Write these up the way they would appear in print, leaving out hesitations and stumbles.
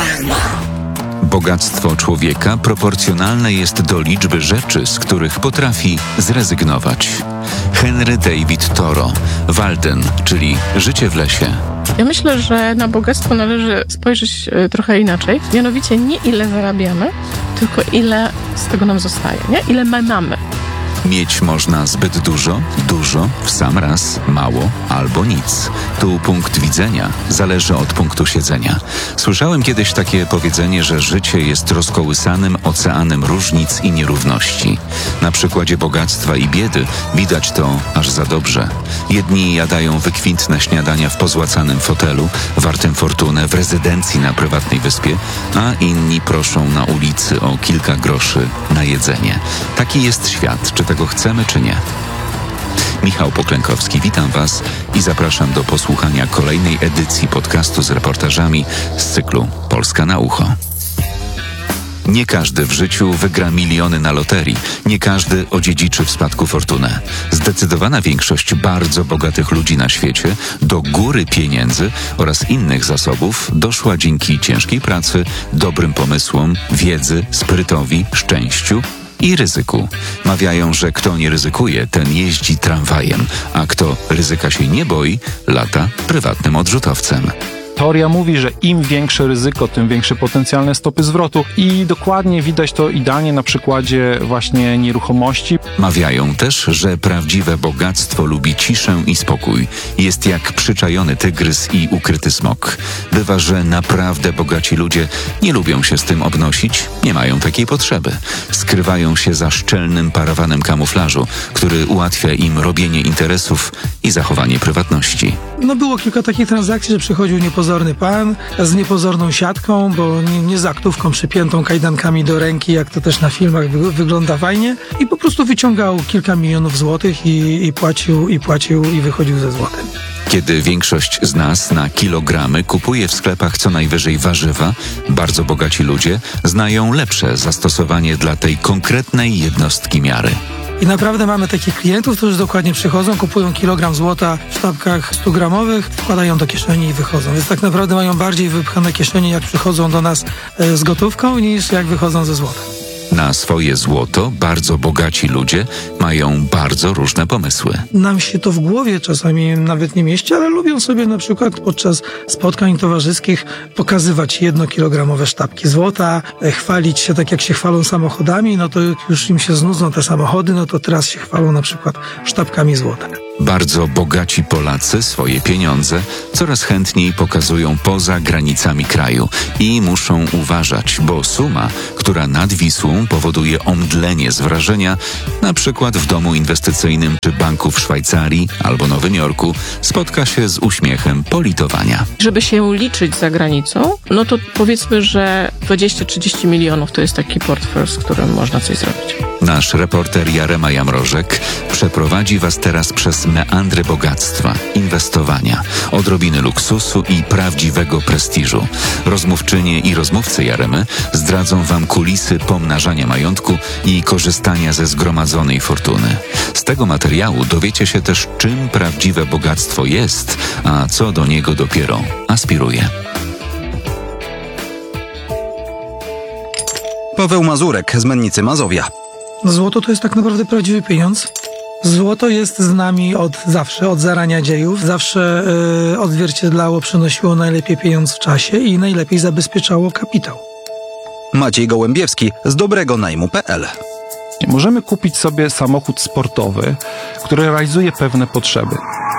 Bogactwo człowieka proporcjonalne jest do liczby rzeczy, z których potrafi zrezygnować. Henry David Thoreau, Walden, czyli Życie w lesie. Ja myślę, że na bogactwo należy spojrzeć trochę inaczej. Mianowicie nie ile zarabiamy, tylko ile z tego nam zostaje, nie? Ile my mamy. Mieć można zbyt dużo, w sam raz, mało albo nic. Tu punkt widzenia zależy od punktu siedzenia. Słyszałem kiedyś takie powiedzenie, że życie jest rozkołysanym oceanem różnic i nierówności. Na przykładzie bogactwa i biedy widać to aż za dobrze. Jedni jadają wykwintne śniadania w pozłacanym fotelu, wartym fortunę, w rezydencji na prywatnej wyspie, a inni proszą na ulicy o kilka groszy na jedzenie. Taki jest świat, czy tego chcemy, czy nie. Michał Poklękowski, witam Was i zapraszam do posłuchania kolejnej edycji podcastu z reportażami z cyklu Polska na ucho. Nie każdy w życiu wygra miliony na loterii. Nie każdy odziedziczy w spadku fortunę. Zdecydowana większość bardzo bogatych ludzi na świecie do góry pieniędzy oraz innych zasobów doszła dzięki ciężkiej pracy, dobrym pomysłom, wiedzy, sprytowi, szczęściu i ryzyku. Mawiają, że kto nie ryzykuje, ten jeździ tramwajem, a kto ryzyka się nie boi, lata prywatnym odrzutowcem. Teoria mówi, że im większe ryzyko, tym większe potencjalne stopy zwrotu i dokładnie widać to idealnie na przykładzie właśnie nieruchomości. Mawiają też, że prawdziwe bogactwo lubi ciszę i spokój. Jest jak przyczajony tygrys i ukryty smok. Bywa, że naprawdę bogaci ludzie nie lubią się z tym obnosić, nie mają takiej potrzeby. Skrywają się za szczelnym parawanem kamuflażu, który ułatwia im robienie interesów i zachowanie prywatności. Było kilka takich transakcji, że przychodził niepozorny pan z niepozorną siatką, bo nie z aktówką przypiętą kajdankami do ręki, jak to też na filmach wygląda fajnie, i po prostu wyciągał kilka milionów złotych i płacił i wychodził ze złotem. Kiedy większość z nas na kilogramy kupuje w sklepach co najwyżej warzywa, bardzo bogaci ludzie znają lepsze zastosowanie dla tej konkretnej jednostki miary. I naprawdę mamy takich klientów, którzy dokładnie przychodzą, kupują kilogram złota w sztabkach 100-gramowych, wkładają do kieszeni i wychodzą. Więc tak naprawdę mają bardziej wypchane kieszenie, jak przychodzą do nas z gotówką, niż jak wychodzą ze złotem. Na swoje złoto bardzo bogaci ludzie mają bardzo różne pomysły. Nam się to w głowie czasami nawet nie mieści, ale lubią sobie na przykład podczas spotkań towarzyskich pokazywać 1-kilogramowe sztabki złota, chwalić się tak jak się chwalą samochodami, to już im się znudzą te samochody, to teraz się chwalą na przykład sztabkami złota. Bardzo bogaci Polacy swoje pieniądze coraz chętniej pokazują poza granicami kraju i muszą uważać, bo suma, która nad Wisłą powoduje omdlenie z wrażenia, na przykład w domu inwestycyjnym czy banku w Szwajcarii albo Nowym Jorku, spotka się z uśmiechem politowania. Żeby się liczyć za granicą, to powiedzmy, że 20-30 milionów to jest taki portfel, z którym można coś zrobić. Nasz reporter Jarema Jamrożek przeprowadzi Was teraz przez meandry bogactwa, inwestowania, odrobiny luksusu i prawdziwego prestiżu. Rozmówczynie i rozmówcy Jaremy zdradzą Wam kulisy pomnażania majątku i korzystania ze zgromadzonej fortuny. Z tego materiału dowiecie się też, czym prawdziwe bogactwo jest, a co do niego dopiero aspiruje. Paweł Mazurek z Mennicy Mazowia. Złoto to jest tak naprawdę prawdziwy pieniądz. Złoto jest z nami od zawsze, od zarania dziejów. Zawsze odzwierciedlało, przynosiło najlepiej pieniądz w czasie i najlepiej zabezpieczało kapitał. Maciej Gołębiewski z dobregonajmu.pl. Możemy kupić sobie samochód sportowy, który realizuje pewne potrzeby.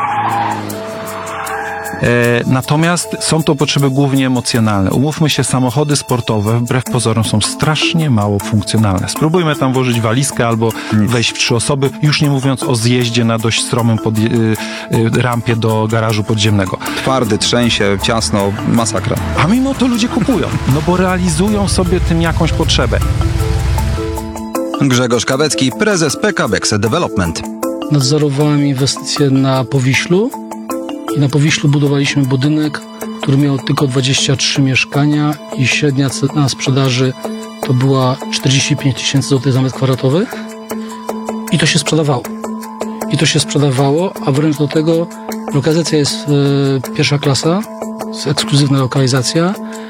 Natomiast są to potrzeby głównie emocjonalne. Umówmy się, samochody sportowe wbrew pozorom są strasznie mało funkcjonalne. Spróbujmy tam włożyć walizkę albo wejść w 3 osoby, już nie mówiąc o zjeździe na dość stromym rampie do garażu podziemnego. Twardy, trzęsie, ciasno, masakra. A mimo to ludzie kupują, bo realizują sobie tym jakąś potrzebę. Grzegorz Kawecki, prezes PKBX Development. Nadzorowałem inwestycje na Powiślu i na Powiślu budowaliśmy budynek, który miał tylko 23 mieszkania i średnia cena sprzedaży to była 45 000 złotych za metr kwadratowy i to się sprzedawało. A wręcz do tego lokalizacja jest pierwsza klasa, ekskluzywna lokalizacja.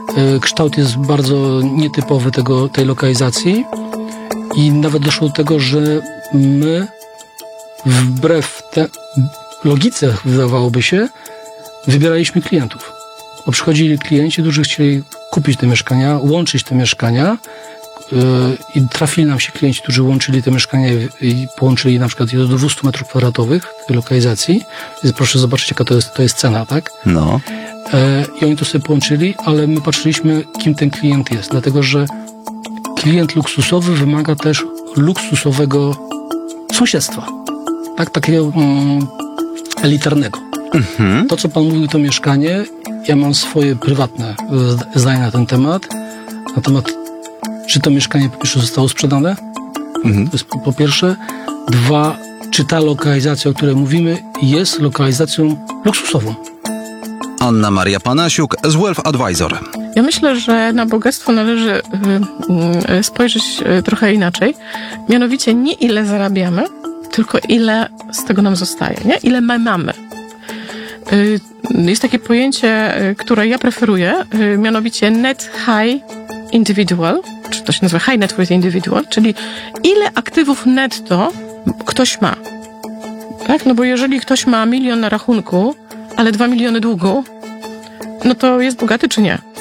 Kształt jest bardzo nietypowy tej lokalizacji i nawet doszło do tego, że my wbrew logice, wydawałoby się, wybieraliśmy klientów. Bo przychodzili klienci, którzy chcieli kupić te mieszkania, łączyć te mieszkania i trafili nam się klienci, którzy łączyli te mieszkania i połączyli na przykład je do 200 m2 w tej lokalizacji. Więc proszę zobaczyć, jaka to jest cena, tak? No. I oni to sobie połączyli, ale my patrzyliśmy, kim ten klient jest, dlatego że klient luksusowy wymaga też luksusowego sąsiedztwa, tak? Takiego elitarnego. To, co pan mówił, to mieszkanie, ja mam swoje prywatne zdanie na ten temat, czy to mieszkanie po pierwsze zostało sprzedane, to jest po pierwsze. 2, czy ta lokalizacja, o której mówimy, jest lokalizacją luksusową. Anna Maria Panasiuk z Wealth Advisor. Ja myślę, że na bogactwo należy spojrzeć trochę inaczej. Mianowicie nie ile zarabiamy, tylko ile z tego nam zostaje, nie? Ile my mamy. Jest takie pojęcie, które ja preferuję, mianowicie net high individual, czy to się nazywa high net worth individual, czyli ile aktywów netto ktoś ma. Tak? No bo jeżeli ktoś ma 1 milion na rachunku, ale 2 miliony długu, no to jest bogaty czy nie?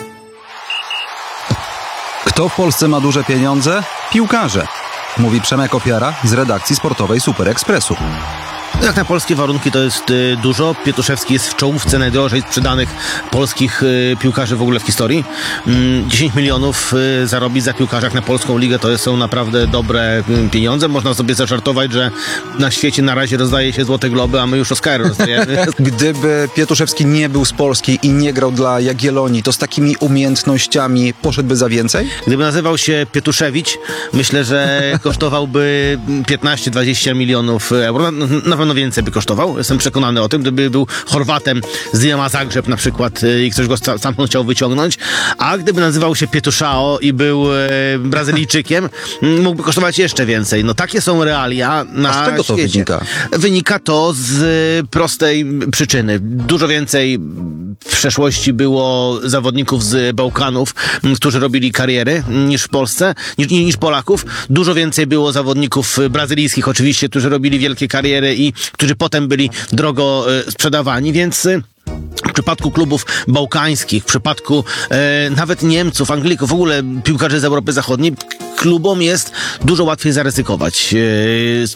Kto w Polsce ma duże pieniądze? Piłkarze. Mówi Przemek Ofiara z redakcji sportowej Super Expressu. Jak na polskie warunki to jest dużo. Pietuszewski jest w czołówce najdrożej sprzedanych polskich piłkarzy w ogóle w historii. 10 milionów zarobić za piłkarza jak na polską ligę to są naprawdę dobre pieniądze. Można sobie zażartować, że na świecie na razie rozdaje się złote globy, a my już Oscary rozdajemy. Gdyby Pietuszewski nie był z Polski i nie grał dla Jagiellonii, to z takimi umiejętnościami poszedłby za więcej? Gdyby nazywał się Pietuszewicz, myślę, że kosztowałby 15-20 milionów euro. Na pewno więcej by kosztował. Jestem przekonany o tym. Gdyby był Chorwatem z Dynama Zagrzeb na przykład i ktoś go stamtąd chciał wyciągnąć, a gdyby nazywał się Pietuszao i był Brazylijczykiem, mógłby kosztować jeszcze więcej. No takie są realia na A z czego to świecie. wynika? Wynika to z prostej przyczyny. Dużo więcej w przeszłości było zawodników z Bałkanów, którzy robili kariery niż w Polsce, niż Polaków. Dużo więcej było zawodników brazylijskich oczywiście, którzy robili wielkie kariery i którzy potem byli drogo sprzedawani, więc w przypadku klubów bałkańskich, w przypadku nawet Niemców, Anglików, w ogóle piłkarzy z Europy Zachodniej, klubom jest dużo łatwiej zaryzykować.